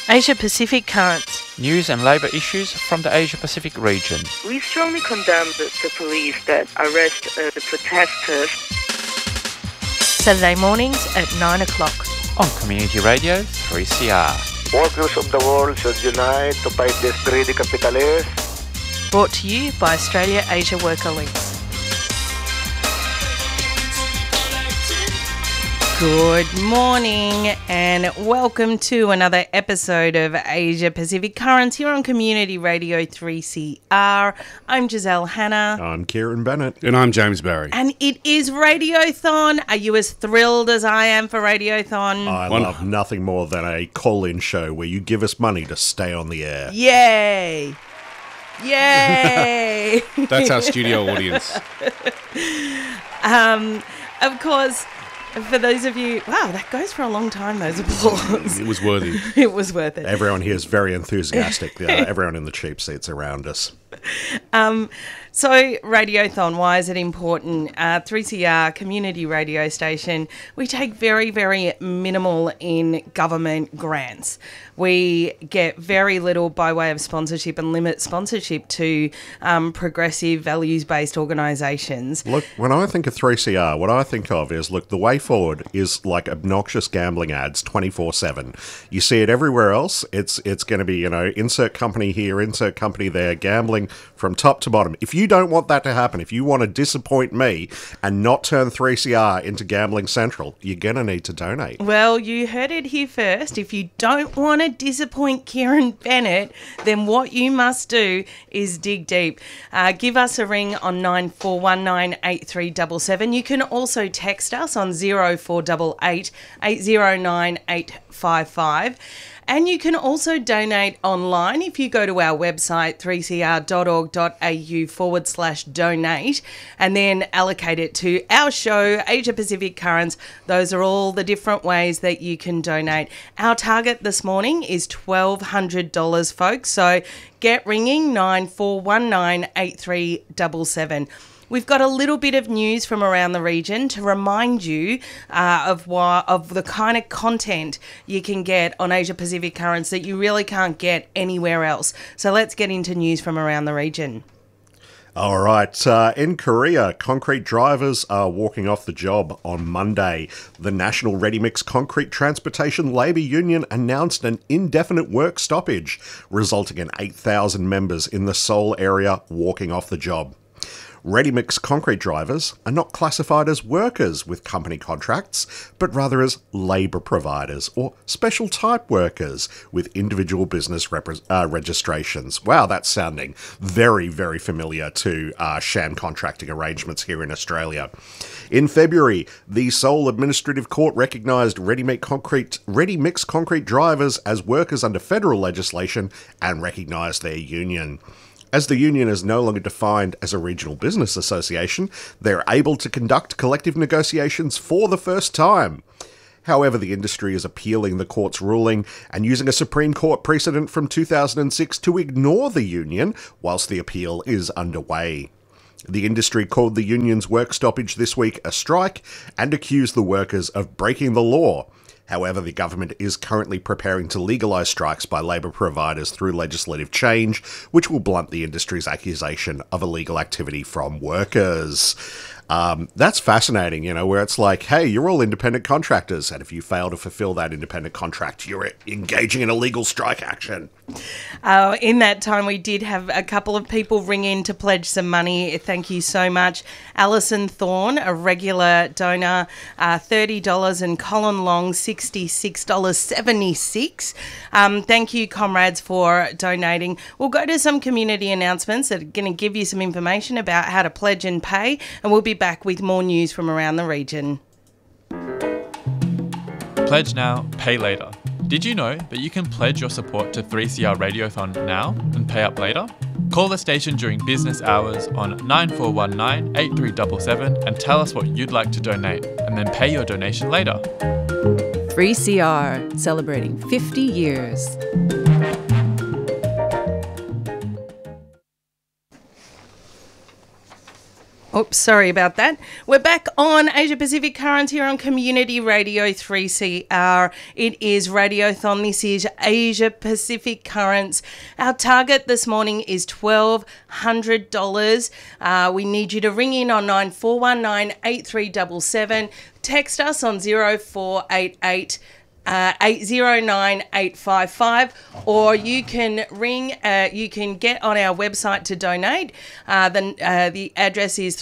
Asia-Pacific Currents. News and labour issues from the Asia-Pacific region. We strongly condemn the police that arrest the protesters. Saturday mornings at 9 o'clock. On Community Radio 3CR. Workers of the world should unite to fight this greedy capitalists. Brought to you by Australia Asia Worker Links. Good morning and welcome to another episode of Asia Pacific Currents here on Community Radio 3CR. I'm Giselle Hanna. I'm Kieran Bennett. And I'm James Barry. And it is Radiothon. Are you as thrilled as I am for Radiothon? I love nothing more than a call-in show where you give us money to stay on the air. Yay! Yay! That's our studio audience. Of course, for those of you... Wow, that goes for a long time, those applause. It was worthy. It was worth it. Everyone here is very enthusiastic. Everyone in the cheap seats around us. So, Radiothon, why is it important? 3CR, community radio station, we take very, very minimal in government grants. We get very little by way of sponsorship and limit sponsorship to progressive, values-based organisations. Look, when I think of 3CR, what I think of is, look, the way forward is like obnoxious gambling ads 24/7. You see it everywhere else. It's going to be, insert company here, insert company there, gambling from top to bottom. If you don't want that to happen, if you want to disappoint me and not turn 3CR into Gambling Central, you're going to need to donate. Well, you heard it here first. If you don't want to disappoint Kieran Bennett, then what you must do is dig deep. Give us a ring on 9419 8377. You can also text us on 0488 809 855. And you can also donate online if you go to our website, 3cr.org.au/donate, and then allocate it to our show, Asia Pacific Currents. Those are all the different ways that you can donate. Our target this morning is $1,200, folks. So get ringing 9419 8377. We've got a little bit of news from around the region to remind you of the kind of content you can get on Asia Pacific Currents that you really can't get anywhere else. So let's get into news from around the region. All right. In Korea, concrete drivers are walking off the job on Monday. The National Ready Mix Concrete Transportation Labour Union announced an indefinite work stoppage, resulting in 8,000 members in the Seoul area walking off the job. Ready-mix concrete drivers are not classified as workers with company contracts, but rather as labour providers or special type workers with individual business registrations. Wow, that's sounding very, very familiar to sham contracting arrangements here in Australia. In February, the Seoul Administrative Court recognised ready-mix concrete drivers as workers under federal legislation and recognised their union. As the union is no longer defined as a regional business association, they're able to conduct collective negotiations for the first time. However, the industry is appealing the court's ruling and using a Supreme Court precedent from 2006 to ignore the union whilst the appeal is underway. The industry called the union's work stoppage this week a strike and accused the workers of breaking the law. However, the government is currently preparing to legalise strikes by labour providers through legislative change, which will blunt the industry's accusation of illegal activity from workers. That's fascinating, where it's like, hey, you're all independent contractors, and if you fail to fulfill that independent contract, you're engaging in illegal strike action. In that time, we did have a couple of people ring in to pledge some money. Thank you so much. Alison Thorne, a regular donor, $30, and Colin Long, $66.76. Thank you, comrades, for donating. We'll go to some community announcements that are going to give you some information about how to pledge and pay, and we'll be back with more news from around the region. Pledge now, pay later. Did you know that you can pledge your support to 3CR Radiothon now and pay up later? Call the station during business hours on 9419 8377 and tell us what you'd like to donate, and then pay your donation later. 3CR, celebrating 50 years. Oops, sorry about that. We're back on Asia Pacific Currents here on Community Radio 3CR. It is Radiothon. This is Asia Pacific Currents. Our target this morning is $1,200. We need you to ring in on 9419 8377. Text us on 0488 809 855, or you can ring. You can get on our website to donate. The address is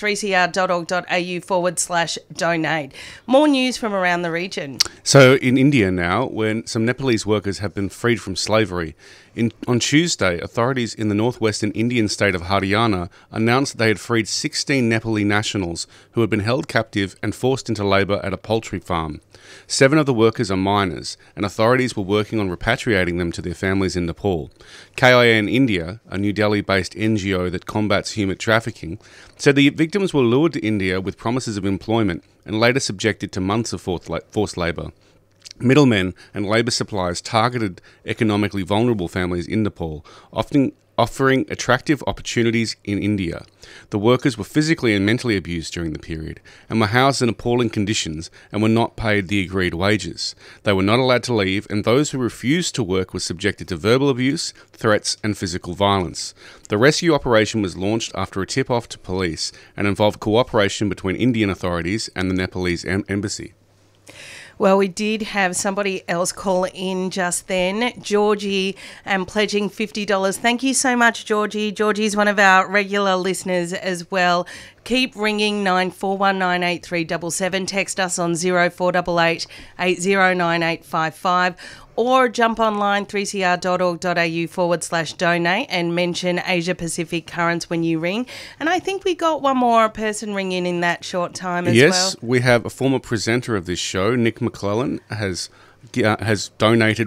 3cr.org.au/donate. More news from around the region. So in India now, when some Nepalese workers have been freed from slavery, on Tuesday, authorities in the northwestern Indian state of Haryana announced they had freed 16 Nepali nationals who had been held captive and forced into labour at a poultry farm. 7 of the workers are minors, and authorities were working on repatriating them to their families in Nepal. KIN India, a New Delhi-based NGO that combats human trafficking, said the victims were lured to India with promises of employment and later subjected to months of forced labour. Middlemen and labour suppliers targeted economically vulnerable families in Nepal, often offering attractive opportunities in India. The workers were physically and mentally abused during the period and were housed in appalling conditions and were not paid the agreed wages. They were not allowed to leave, and those who refused to work were subjected to verbal abuse, threats and physical violence. The rescue operation was launched after a tip-off to police and involved cooperation between Indian authorities and the Nepalese embassy. Well, we did have somebody else call in just then, Georgie, and pledging $50. Thank you so much, Georgie. Georgie's one of our regular listeners as well. Keep ringing 94198377. Text us on 0488 809 855, or jump online 3cr.org.au/donate and mention Asia Pacific Currents when you ring. And I think we got one more person ring in that short time as well. Yes, we have a former presenter of this show, Nick McClellan, has donated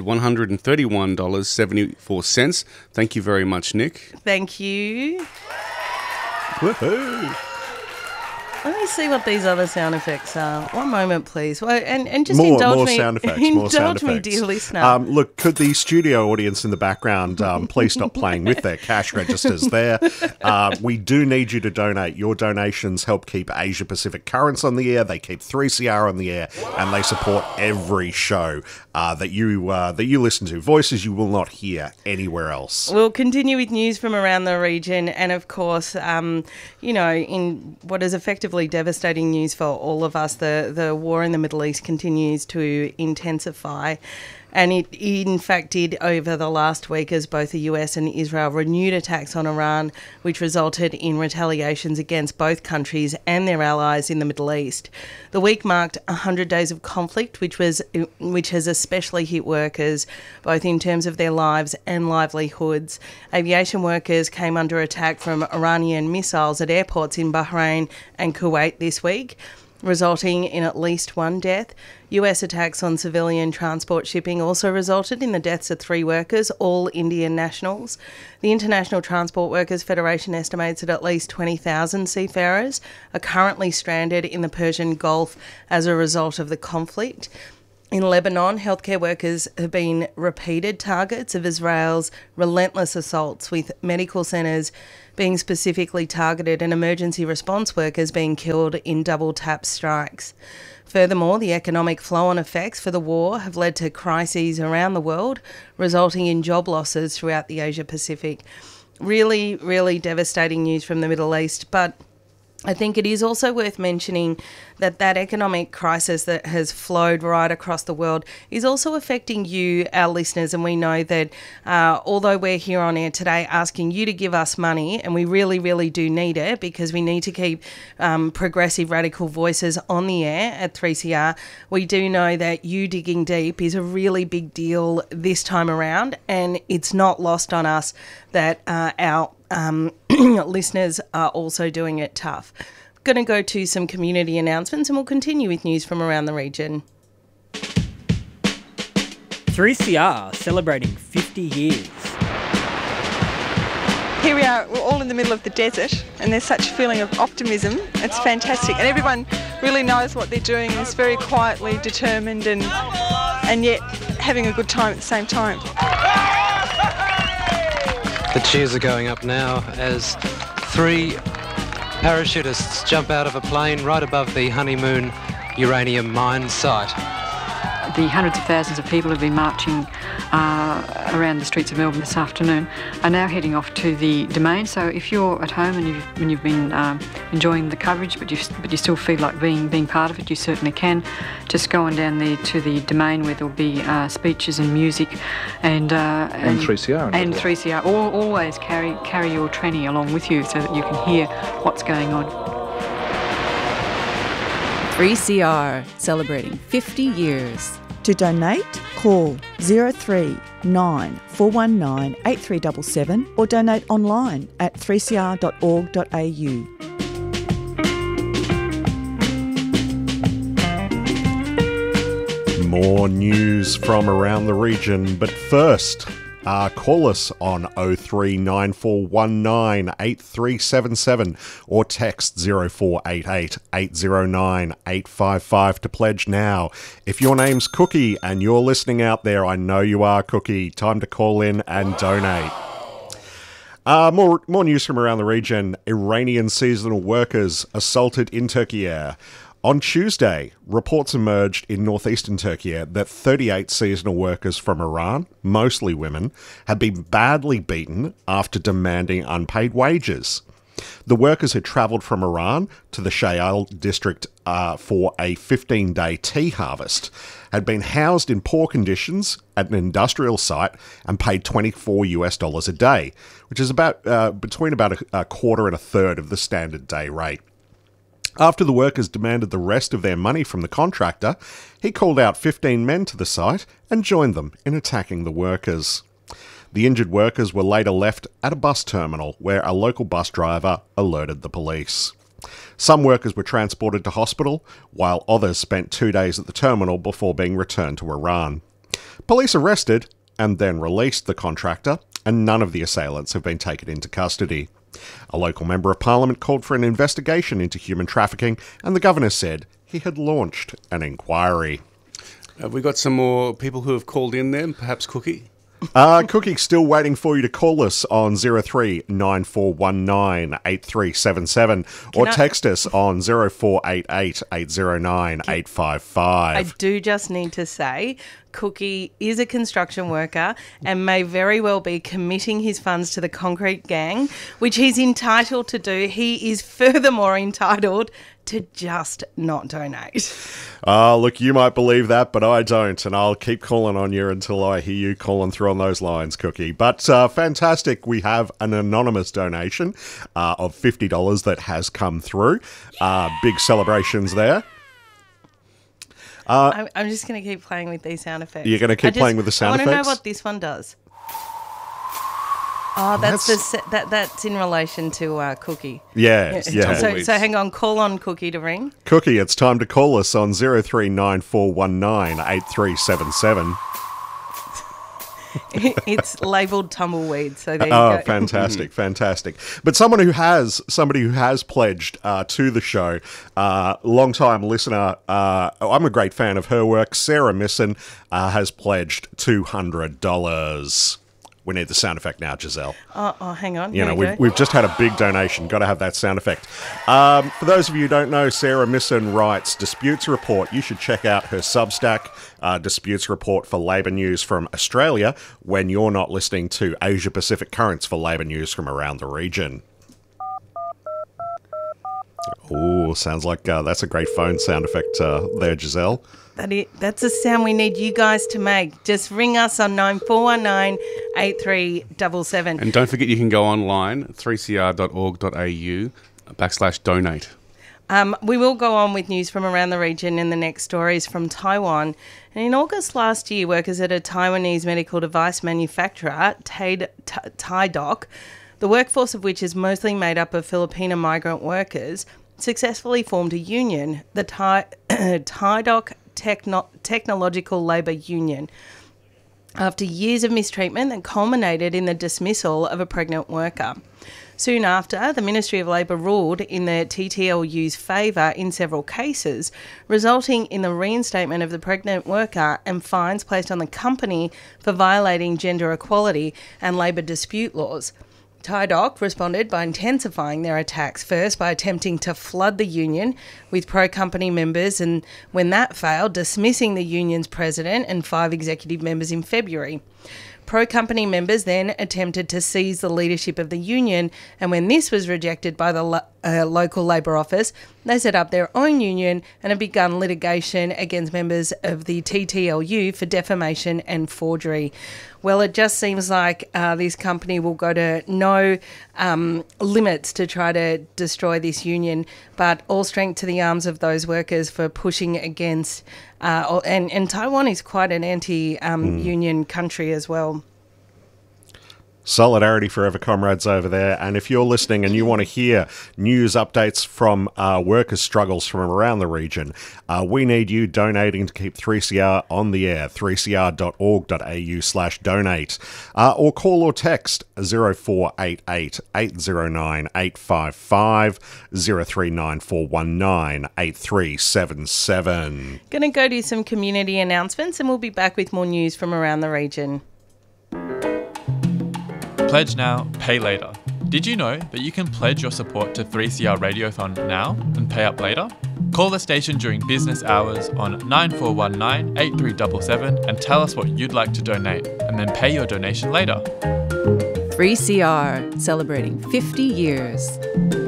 $131.74. Thank you very much, Nick. Thank you. Woohoo! Let me see what these other sound effects are. One moment, please. Well, and just more indulge me. Sound effects. Indulge me, dear listener. Look, could the studio audience in the background please stop playing with their cash registers there? We do need you to donate. Your donations help keep Asia Pacific Currents on the air. They keep 3CR on the air, and they support every show that you listen to. Voices you will not hear anywhere else. We'll continue with news from around the region, and of course, in what is effectively devastating news for all of us, the war in the Middle East continues to intensify. And it in fact did over the last week, as both the US and Israel renewed attacks on Iran, which resulted in retaliations against both countries and their allies in the Middle East. The week marked 100 days of conflict, which has especially hit workers, both in terms of their lives and livelihoods. Aviation workers came under attack from Iranian missiles at airports in Bahrain and Kuwait this week, resulting in at least one death. US attacks on civilian transport shipping also resulted in the deaths of 3 workers, all Indian nationals. The International Transport Workers Federation estimates that at least 20,000 seafarers are currently stranded in the Persian Gulf as a result of the conflict. In Lebanon, healthcare workers have been repeated targets of Israel's relentless assaults, with medical centres being specifically targeted and emergency response workers being killed in double-tap strikes. Furthermore, the economic flow-on effects for the war have led to crises around the world, resulting in job losses throughout the Asia Pacific. Really, really devastating news from the Middle East, but I think it is also worth mentioning that economic crisis that has flowed right across the world is also affecting you, our listeners, and we know that although we're here on air today asking you to give us money, and we really, really do need it because we need to keep progressive radical voices on the air at 3CR, we do know that you digging deep is a really big deal this time around, and it's not lost on us that our listeners are also doing it tough. Going to go to some community announcements and we'll continue with news from around the region. 3CR celebrating 50 years. Here we are, we're all in the middle of the desert and there's such a feeling of optimism. It's fantastic and everyone really knows what they're doing and is very quietly determined and yet having a good time at the same time. The cheers are going up now as 3 Parachutists jump out of a plane right above the Honeymoon uranium mine site. The hundreds of thousands of people who've been marching around the streets of Melbourne this afternoon are now heading off to the Domain. So if you're at home and you've been enjoying the coverage, but you still feel like being part of it, you certainly can. Just go on down there to the Domain, where there'll be speeches and music and 3CR. And 3CR. Always carry your tranny along with you so that you can hear what's going on. 3CR, celebrating 50 years. To donate, call 039 419 8377 or donate online at 3cr.org.au. More news from around the region, but first, call us on 039419 8377 or text 0488 809 855 to pledge now. If your name's Cookie and you're listening out there, I know you are, Cookie. Time to call in and donate. More news from around the region. Iranian seasonal workers assaulted in Turkey. On Tuesday, reports emerged in northeastern Turkey that 38 seasonal workers from Iran, mostly women, had been badly beaten after demanding unpaid wages. The workers had travelled from Iran to the Shayal district for a 15-day tea harvest, had been housed in poor conditions at an industrial site and paid $24 a day, which is between about a quarter and a third of the standard day rate. After the workers demanded the rest of their money from the contractor, he called out 15 men to the site and joined them in attacking the workers. The injured workers were later left at a bus terminal where a local bus driver alerted the police. Some workers were transported to hospital, while others spent 2 days at the terminal before being returned to Iran. Police arrested and then released the contractor, and none of the assailants have been taken into custody. A local member of parliament called for an investigation into human trafficking, and the governor said he had launched an inquiry. Have we got some more people who have called in then? Perhaps Cookie? Cookie's still waiting for you to call us on 039419 8377 or text us on 0488 809 855. I do just need to say, Cookie is a construction worker and may very well be committing his funds to the concrete gang, which he's entitled to do. He is furthermore entitled to just not donate. Look, you might believe that, but I don't, and I'll keep calling on you until I hear you calling through on those lines, Cookie. But fantastic, we have an anonymous donation of $50 that has come through. Big celebrations there. I'm just going to keep playing with these sound effects. You're going to keep playing with the sound effects? I want to know what this one does. Oh, that's in relation to Cookie. Yeah. So hang on, call on Cookie to ring. Cookie, it's time to call us on 039419 8377. It's labelled tumbleweed, so there you go. Fantastic. But somebody who has pledged to the show, long-time listener, I'm a great fan of her work, Sarah Misson, has pledged $200. We need the sound effect now, Giselle. Oh, hang on. We've just had a big donation. Got to have that sound effect. For those of you who don't know, Sarah Misson writes Disputes Report. You should check out her Substack, Disputes Report for Labour News from Australia, when you're not listening to Asia Pacific Currents for Labour News from around the region. Oh, sounds like that's a great phone sound effect there, Giselle. That's a sound we need you guys to make. Just ring us on 9419 8377. And don't forget you can go online, 3cr.org.au/donate. We will go on with news from around the region, and the next story is from Taiwan. And in August last year, workers at a Taiwanese medical device manufacturer, TaiDoc, the workforce of which is mostly made up of Filipino migrant workers, successfully formed a union, the TaiDoc Technological Labour Union, after years of mistreatment that culminated in the dismissal of a pregnant worker. Soon after, the Ministry of Labour ruled in the TTLU's favour in several cases, resulting in the reinstatement of the pregnant worker and fines placed on the company for violating gender equality and labour dispute laws. TIDOC responded by intensifying their attacks, first by attempting to flood the union with pro-company members, and when that failed, dismissing the union's president and 5 executive members in February. Pro-company members then attempted to seize the leadership of the union, and when this was rejected by the local Labor office, they set up their own union and have begun litigation against members of the TTLU for defamation and forgery. Well, it just seems like this company will go to no limits to try to destroy this union, but all strength to the arms of those workers for pushing against, and Taiwan is quite an anti-union country as well. Solidarity forever, comrades over there. And if you're listening and you want to hear news updates from workers' struggles from around the region, we need you donating to keep 3CR on the air. 3cr.org.au/donate. Or call or text 0488 809 855 039 419 8377. Going to go to some community announcements and we'll be back with more news from around the region. Pledge now, pay later. Did you know that you can pledge your support to 3CR Radiothon now and pay up later? Call the station during business hours on 9419 8377 and tell us what you'd like to donate, and then pay your donation later. 3CR, celebrating 50 years.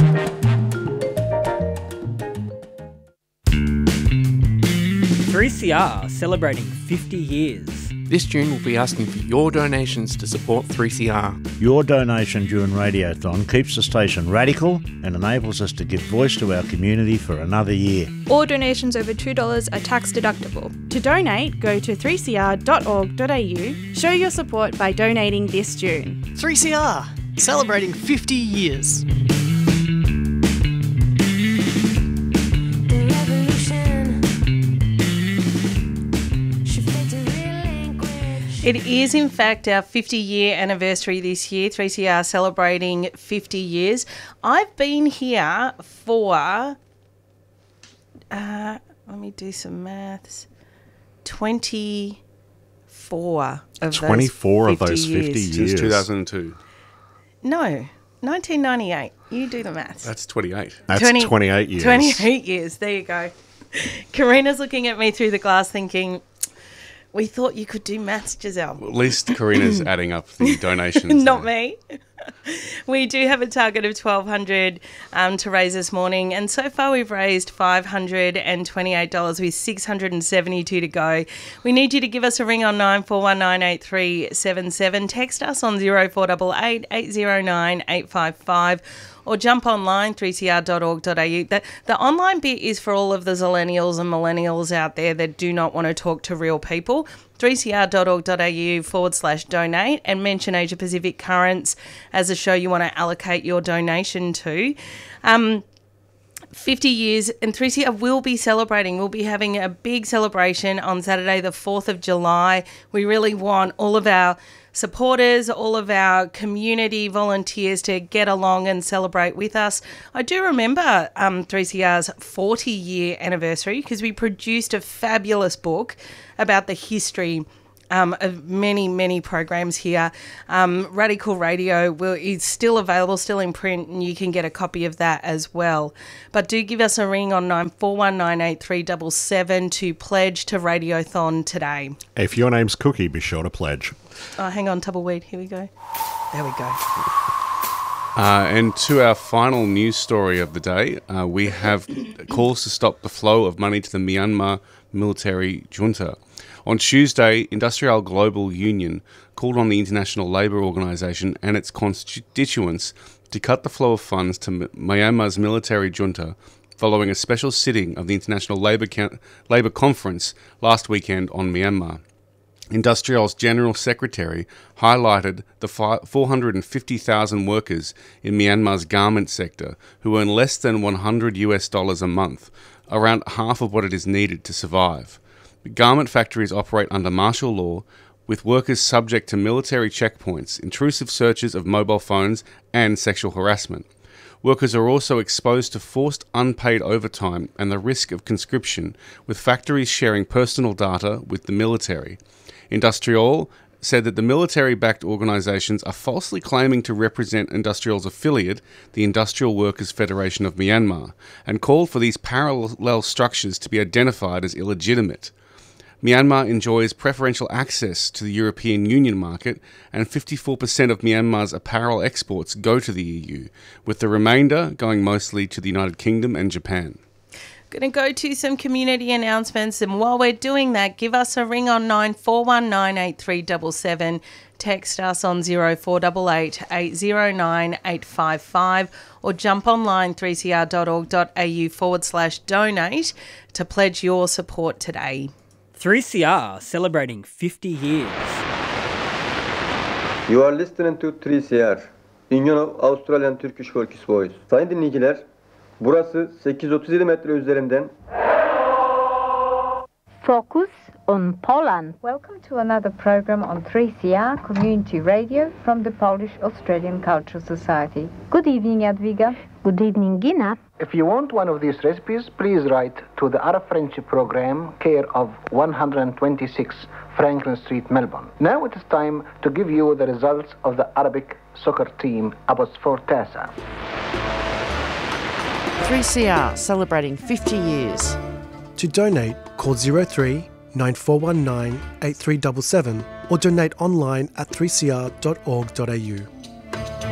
"3CR, celebrating 50 years." This June we'll be asking for your donations to support 3CR. Your donation during Radiothon keeps the station radical and enables us to give voice to our community for another year. All donations over $2 are tax deductible. To donate, go to 3cr.org.au. Show your support by donating this June. 3CR, celebrating 50 years. It is, in fact, our 50-year anniversary this year. 3CR celebrating 50 years. I've been here for, let me do some maths, 24 of 24 of those 50 years. Since 2002. No, 1998. You do the maths. That's 28. That's 28 years. 28 years. There you go. Karina's looking at me through the glass thinking, we thought you could do maths, Giselle. Well, at least Karina's adding up the donations. Not me. We do have a target of $1,200 to raise this morning, and so far we've raised $528 with $672 to go. We need you to give us a ring on 94198377. Text us on 0488 809 855. Or jump online, 3cr.org.au. The online bit is for all of the zillennials and millennials out there that do not want to talk to real people. 3cr.org.au/donate and mention Asia Pacific Currents as a show you want to allocate your donation to. 50 years, and 3CR will be celebrating. We'll be having a big celebration on Saturday, the 4th of July. We really want all of our supporters, all of our community volunteers to get along and celebrate with us. I do remember 3CR's 40-year anniversary because we produced a fabulous book about the history of many, many programs here. Radical Radio is still available, still in print, and you can get a copy of that as well. But do give us a ring on 94198377 to pledge to Radiothon today. If your name's Cookie, be sure to pledge. Oh, hang on, tumbleweed. Here we go. There we go. And to our final news story of the day, we have calls to stop the flow of money to the Myanmar military junta. On Tuesday, Industrial Global Union called on the International Labour Organization and its constituents to cut the flow of funds to Myanmar's military junta following a special sitting of the International Labour Conference last weekend on Myanmar. Industrial's General Secretary highlighted the 450,000 workers in Myanmar's garment sector who earn less than $100 a month, around half of what it is needed to survive. Garment factories operate under martial law, with workers subject to military checkpoints, intrusive searches of mobile phones, and sexual harassment. Workers are also exposed to forced unpaid overtime and the risk of conscription, with factories sharing personal data with the military. Industrial said that the military-backed organisations are falsely claiming to represent Industrial's affiliate, the Industrial Workers' Federation of Myanmar, and called for these parallel structures to be identified as illegitimate. Myanmar enjoys preferential access to the European Union market, and 54% of Myanmar's apparel exports go to the EU, with the remainder going mostly to the United Kingdom and Japan. Going to go to some community announcements, and while we're doing that, give us a ring on 9419 8377, text us on 0488 809 855, or jump online 3cr.org.au/donate to pledge your support today. 3CR celebrating 50 years. You are listening to 3CR, Union of Australian Turkish Workers Voice. Sayın dinleyiciler, burası 837 metre üzerinden. Focus on Poland. Welcome to another program on 3CR Community Radio from the Polish-Australian Cultural Society. Good evening, Jadwiga. Good evening, Gina. If you want one of these recipes, please write to the Arab Friendship Program, care of 126 Franklin Street, Melbourne. Now it is time to give you the results of the Arabic soccer team, Abbas Fortasa. 3CR celebrating 50 years. To donate, call 03 9419 8377 or donate online at 3cr.org.au.